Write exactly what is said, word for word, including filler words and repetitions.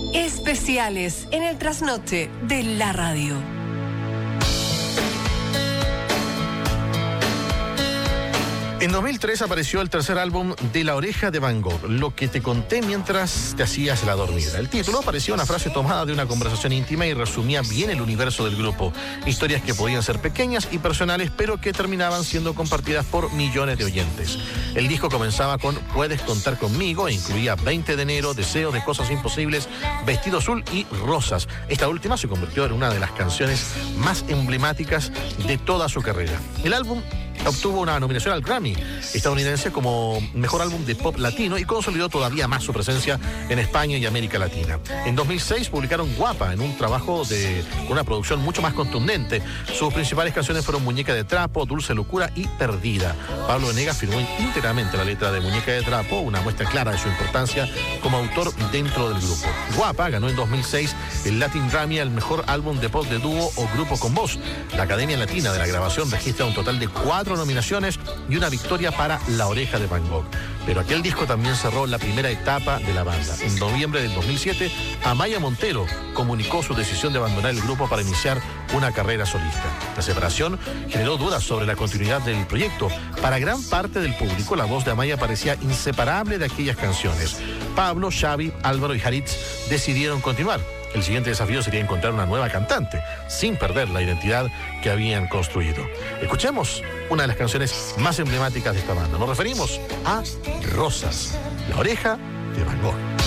Especiales en el trasnoche de la radio. En dos mil tres apareció el tercer álbum de La Oreja de Van Gogh, Lo que te conté mientras te hacías la dormida. El título parecía una frase tomada de una conversación íntima y resumía bien el universo del grupo. Historias que podían ser pequeñas y personales, pero que terminaban siendo compartidas por millones de oyentes. El disco comenzaba con Puedes contar conmigo e incluía veinte de enero, Deseos de cosas imposibles, Vestido azul y Rosas. Esta última se convirtió en una de las canciones más emblemáticas de toda su carrera. El álbum obtuvo una nominación al Grammy estadounidense como mejor álbum de pop latino y consolidó todavía más su presencia en España y América Latina. En dos mil seis publicaron Guapa, en un trabajo de una producción mucho más contundente. Sus principales canciones fueron Muñeca de Trapo, Dulce Locura y Perdida. Pablo Venegas firmó íntegramente la letra de Muñeca de Trapo, una muestra clara de su importancia como autor dentro del grupo. Guapa ganó en dos mil seis el Latin Grammy al mejor álbum de pop de dúo o grupo con voz. La Academia Latina de la Grabación registra un total de cuatro nominaciones y una victoria para La Oreja de Van Gogh. Pero aquel disco también cerró la primera etapa de la banda. En noviembre del dos mil siete, Amaya Montero comunicó su decisión de abandonar el grupo para iniciar una carrera solista. La separación generó dudas sobre la continuidad del proyecto. Para gran parte del público, la voz de Amaya parecía inseparable de aquellas canciones. Pablo, Xavi, Álvaro y Haritz decidieron continuar. El siguiente desafío sería encontrar una nueva cantante, sin perder la identidad que habían construido. Escuchemos una de las canciones más emblemáticas de esta banda. Nos referimos a Rosas, La Oreja de Van Gogh.